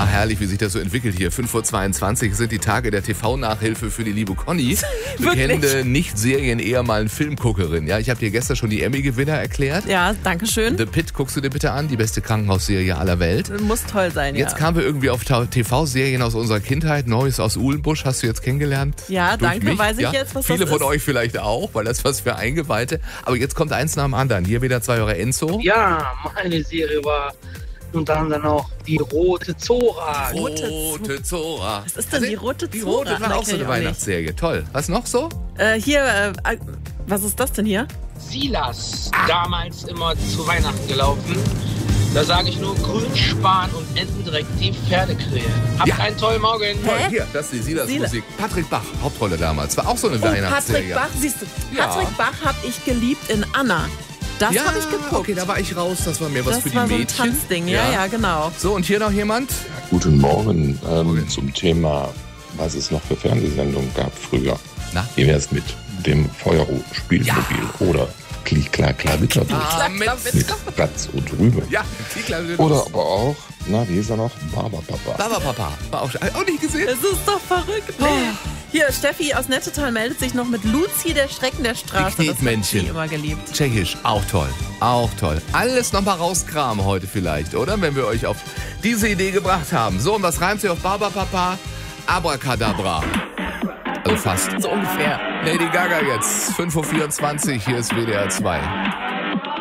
Ah, herrlich, wie sich das so entwickelt hier. 5:22 Uhr sind die Tage der TV-Nachhilfe für die liebe Conny. Bekennende Nicht-Serien, eher mal ein Filmguckerin. Ja, ich habe dir gestern schon die Emmy-Gewinner erklärt. Ja, danke schön. The Pitt guckst du dir bitte an, die beste Krankenhausserie aller Welt. Muss toll sein, Jetzt kamen wir irgendwie auf TV-Serien aus unserer Kindheit. Neues aus Uhlenbusch hast du jetzt kennengelernt. Ja, Durch danke, mich. weiß ich jetzt, was Viele das von ist. euch vielleicht auch, weil das was für Eingeweihte. Aber jetzt kommt eins nach dem anderen. Hier wieder 2 Euro Enzo. Ja, meine Serie war unter anderem auch die Rote Zora. Rote Zora. Was ist denn die Rote Die Zora? Rote war auch so eine Weihnachtsserie. Toll. Was noch so? Was ist das denn hier? Silas, damals immer zu Weihnachten gelaufen. Da sage ich nur Grünspan und Entendirektiv Pferdekrähe. Habt Ja. einen tollen Morgen. Toll, hier, das ist die Silas-Musik. Patrick Bach, Hauptrolle damals. War auch so eine Oh, Weihnachtsserie. Patrick Bach, siehst du. Ja. Patrick Bach habe ich geliebt in Anna. Das habe ich geguckt. Okay, da war ich raus. Das war mir was das für die war so ein Mädchen. Tanzding, ja, genau. So, und hier noch jemand? Guten Morgen. Zum Thema, was es noch für Fernsehsendungen gab früher. Na? Wie wäre es mit dem Feuerspielmobil oder Klick-Klar-Klar-Witterbuch mit Platz und Rübe? Ja, klar. Oder aber auch, wie hieß er noch? Barbapapa. Barbapapa. War auch nicht gesehen. Es ist doch verrückt. Hier, Steffi aus Nettetal meldet sich noch mit Luzi, der Schrecken der Straße. Die Das hat Knetmännchen. sie immer geliebt. Tschechisch, auch toll. Auch toll. Alles nochmal rauskramen heute vielleicht, oder? Wenn wir euch auf diese Idee gebracht haben. So, und was reimt sich auf Barbapapa? Abracadabra. Also fast. So ungefähr. Lady Gaga jetzt. 5:24 Uhr, hier ist WDR 2.